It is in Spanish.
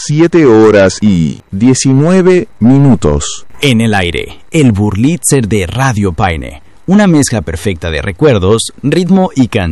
7:19. En el aire, el Burlitzer de Radio Paine. Una mezcla perfecta de recuerdos, ritmo y canciones.